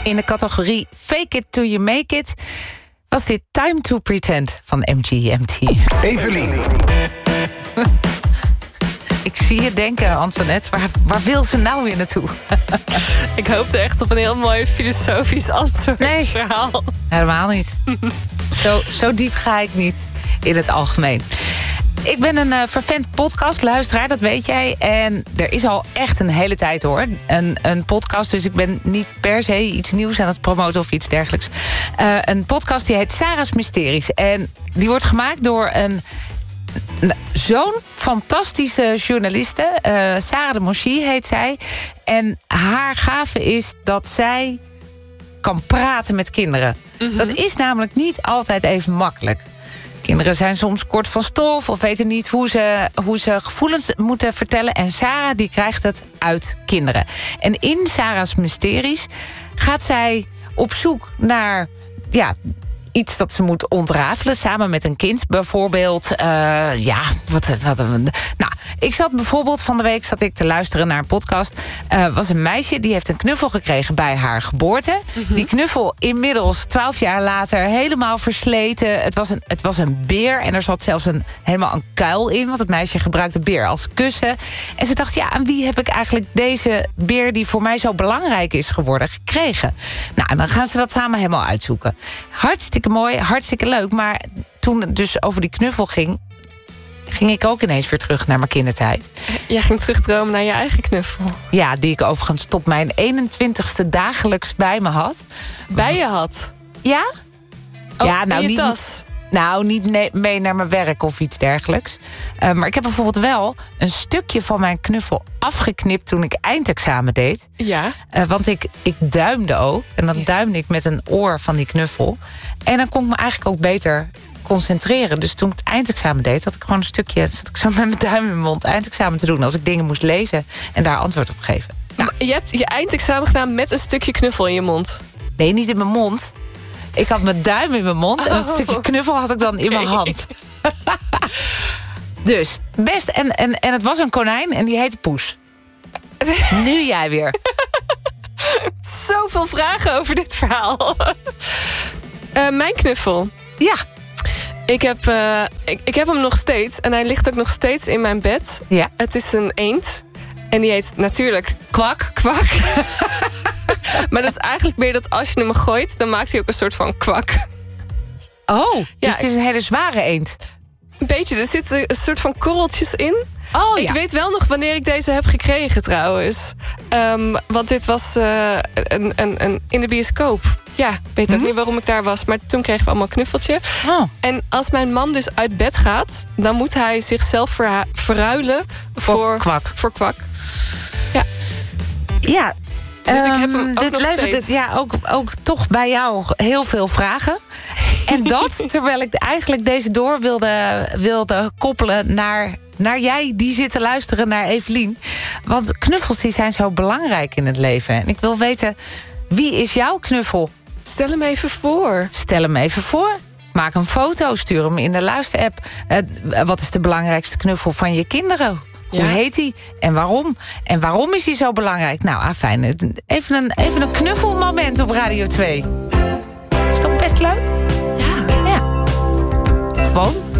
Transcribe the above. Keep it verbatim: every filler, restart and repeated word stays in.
In de categorie Fake It Till You Make It was dit Time to Pretend van M G M T. Evelien. Ik zie je denken, Antoinette, waar, waar wil ze nou weer naartoe? Ik hoopte echt op een heel mooi filosofisch antwoord. Nee, verhaal. Helemaal niet. zo, zo diep ga ik niet in het algemeen. Ik ben een uh, vervent podcastluisteraar, dat weet jij. En er is al echt een hele tijd hoor, een, een podcast. Dus ik ben niet per se iets nieuws aan het promoten of iets dergelijks. Uh, een podcast die heet Sarah's Mysteries. En die wordt gemaakt door een... zo'n fantastische journaliste. Uh, Sarah de Monchy heet zij. En haar gave is dat zij kan praten met kinderen. Mm-hmm. Dat is namelijk niet altijd even makkelijk. Kinderen zijn soms kort van stof of weten niet hoe ze, hoe ze gevoelens moeten vertellen. En Sarah die krijgt het uit kinderen. En in Sarah's Mysteries gaat zij op zoek naar... ja, iets dat ze moet ontrafelen, samen met een kind. Bijvoorbeeld, uh, ja, wat, wat... Nou, ik zat bijvoorbeeld van de week zat ik te luisteren naar een podcast. Uh, was een meisje, die heeft een knuffel gekregen bij haar geboorte. Mm-hmm. Die knuffel inmiddels, twaalf jaar later, helemaal versleten. Het was, een, het was een beer en er zat zelfs een, helemaal een kuil in. Want het meisje gebruikte beer als kussen. En ze dacht, ja, aan wie heb ik eigenlijk deze beer... die voor mij zo belangrijk is geworden, gekregen? Nou, en dan gaan ze dat samen helemaal uitzoeken. Hartstikke mooi, hartstikke leuk. Maar toen het dus over die knuffel ging... ging ik ook ineens weer terug naar mijn kindertijd. Jij ging terugdromen naar je eigen knuffel. Ja, die ik overigens tot mijn eenentwintigste dagelijks bij me had. Bij je had? Ja? Oh, ja, nou, in je niet, tas? Nou, niet ne- mee naar mijn werk of iets dergelijks. Uh, maar ik heb bijvoorbeeld wel een stukje van mijn knuffel afgeknipt... toen ik eindexamen deed. Ja. Uh, want ik, ik duimde ook. En dan ja. duimde ik met een oor van die knuffel. En dan kon ik me eigenlijk ook beter concentreren. Dus toen ik het eindexamen deed, had ik gewoon een stukje... zat ik zo met mijn duim in mijn mond eindexamen te doen... als ik dingen moest lezen en daar antwoord op geven. Nou. Je hebt je eindexamen gedaan met een stukje knuffel in je mond? Nee, niet in mijn mond. Ik had mijn duim in mijn mond... Oh. En het stukje knuffel had ik dan okay. in mijn hand. Dus, best. En, en, en het was een konijn en die heette Poes. Nu jij weer. Zoveel vragen over dit verhaal. Uh, mijn knuffel. Ja. Ik heb, uh, ik, ik heb hem nog steeds. En hij ligt ook nog steeds in mijn bed. Ja. Het is een eend. En die heet natuurlijk Kwak. Kwak. Maar dat is eigenlijk meer dat als je hem gooit... dan maakt hij ook een soort van kwak. Oh, dus ja, het is een hele zware eend. Een beetje, er zitten een soort van korreltjes in. Oh, ik ja. weet wel nog wanneer ik deze heb gekregen trouwens. Um, want dit was uh, een, een, een, in de bioscoop. Ja, ik weet ook hm? niet waarom ik daar was. Maar toen kregen we allemaal een knuffeltje. Oh. En als mijn man dus uit bed gaat... dan moet hij zichzelf verha- verruilen voor, voor kwak. Voor kwak. Ja. Ja. Dus um, ik heb hem ook dit nog levert steeds. Het, ja, ook, ook toch bij jou heel veel vragen. En dat terwijl ik eigenlijk deze door wilde, wilde koppelen naar, naar jij die zit te luisteren naar Evelien. Want knuffels die zijn zo belangrijk in het leven. En ik wil weten, wie is jouw knuffel? Stel hem even voor. Stel hem even voor. Maak een foto, stuur hem in de luisterapp. Uh, wat is de belangrijkste knuffel van je kinderen? Ja. Hoe heet hij? En waarom? En waarom is hij zo belangrijk? Nou, ah, fijn. Even een, even een knuffelmoment op Radio twee. Is toch best leuk? Ja. Ja. Gewoon